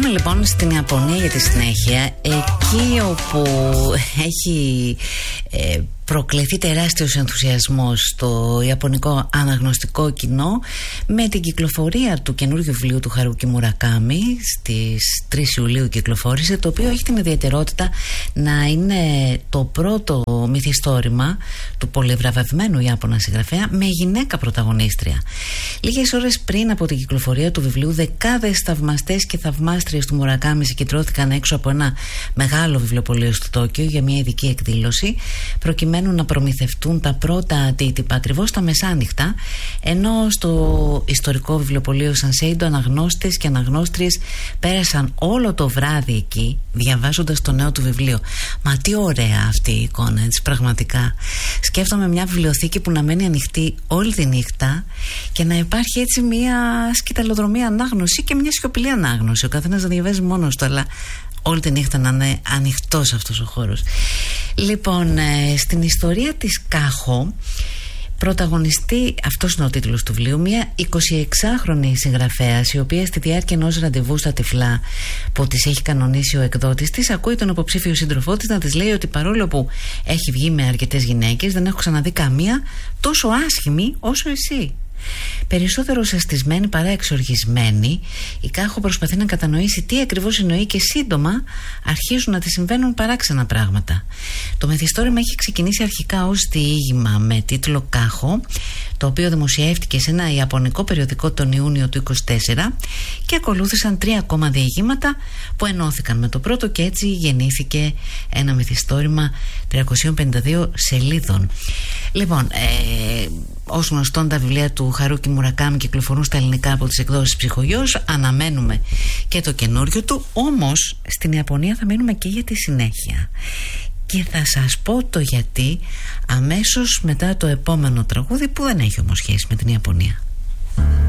λοιπόν στην Ιαπωνία για τη συνέχεια, εκεί όπου έχει προκληθεί τεράστιος ενθουσιασμός στο ιαπωνικό αναγνωστικό κοινό με την κυκλοφορία του καινούργιου βιβλίου του Χαρούκι Μουρακάμι. Στις 3 Ιουλίου κυκλοφόρησε, το οποίο έχει την ιδιαιτερότητα να είναι το πρώτο μυθιστόρημα του πολυβραβευμένου Ιάπωνα συγγραφέα με γυναίκα πρωταγωνίστρια. Λίγες ώρες πριν από την κυκλοφορία του βιβλίου, δεκάδες θαυμαστές και θαυμάστριες του Μουρακάμι συγκεντρώθηκαν έξω από ένα μεγάλο βιβλιοπωλείο στο Τόκιο για μια ειδική εκδήλωση, προκειμένου να προμηθευτούν τα πρώτα αντίτυπα ακριβώς τα μεσάνυχτα, ενώ στο ιστορικό βιβλιοπωλείο Σανσέιντο αναγνώστες και αναγνώστριες πέρασαν όλο το βράδυ εκεί διαβάζοντας το νέο του βιβλίο. Μα τι ωραία αυτή η εικόνα, έτσι, πραγματικά. Σκέφτομαι μια βιβλιοθήκη που να μένει ανοιχτή όλη τη νύχτα και να υπάρχει έτσι μια σκυταλοδρομή ανάγνωση και μια σιωπηλή ανάγνωση. Ο καθένας να διαβάζει μόνος του, αλλά όλη τη νύχτα να είναι ανοιχτός αυτός ο χώρος. Λοιπόν, στην ιστορία της Κάχο πρωταγωνιστεί, αυτός είναι ο τίτλος του βιβλίου, μια 26χρονη συγγραφέας, η οποία στη διάρκεια ενός ραντεβού στα τυφλά που της έχει κανονίσει ο εκδότης της, ακούει τον υποψήφιο σύντροφό της να της λέει ότι παρόλο που έχει βγει με αρκετές γυναίκες, δεν έχω ξαναδεί καμία τόσο άσχημη όσο εσύ. Περισσότερο σαστισμένη παρά εξοργισμένη, η Κάχο προσπαθεί να κατανοήσει τι ακριβώς εννοεί και σύντομα αρχίζουν να της συμβαίνουν παράξενα πράγματα. Το μυθιστόρημα έχει ξεκινήσει αρχικά ως διήγημα με τίτλο Κάχο, το οποίο δημοσιεύτηκε σε ένα ιαπωνικό περιοδικό τον Ιούνιο του 24 και ακολούθησαν 3 ακόμα διηγήματα που ενώθηκαν με το πρώτο και έτσι γεννήθηκε ένα μυθιστόρημα 352 σελίδων. Λοιπόν, ως γνωστόν τα βιβλία του Χαρούκι Μουρακάμι κυκλοφορούν στα ελληνικά από τις εκδόσεις Ψυχογιός, αναμένουμε και το καινούριο του, όμως στην Ιαπωνία θα μείνουμε και για τη συνέχεια. Και θα σας πω το γιατί αμέσως μετά το επόμενο τραγούδι, που δεν έχει όμως σχέση με την Ιαπωνία.